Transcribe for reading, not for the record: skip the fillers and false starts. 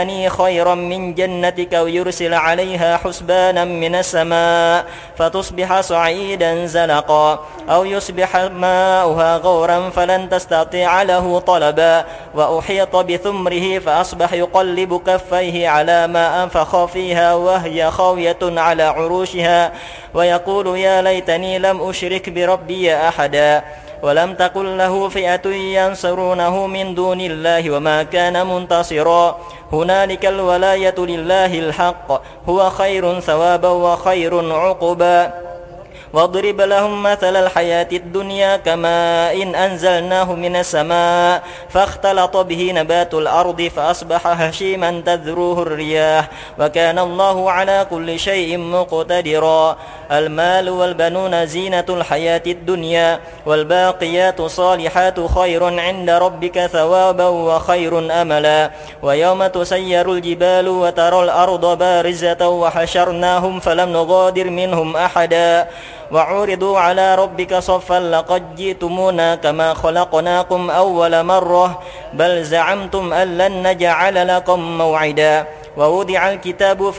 خيرا من جنتك ويرسل عليها حسبانا من السماء فتصبح صعيدا زلقا أو يصبح ماؤها غورا فلن تستطيع له طلبا وأحيط بثمره فأصبح يقلب كفيه على ما أنفق فيها وهي خاوية على عروشها ويقول يا ليتني لم أشرك بربي أحدا ولم تكن له فئة ينصرونه من دون الله وما كان منتصرا هنالك الولاية لله الحق هو خير ثوابا وخير عقبا واضرب لهم مثل الحياة الدنيا كماء إن أنزلناه من السماء فاختلط به نبات الأرض فأصبح هشيما تذروه الرياح وكان الله على كل شيء مقتدرا المال والبنون زينة الحياة الدنيا والباقيات الصالحات خير عند ربك ثوابا وخير أملا ويوم تسير الجبال وترى الأرض بارزة وحشرناهم فلم نغادر منهم أحدا وعرضوا على ربك صفا لقد جئتمونا كما خلقناكم أول مرة بل زعمتم أن لن نجعل لكم موعدا ووضع الكتاب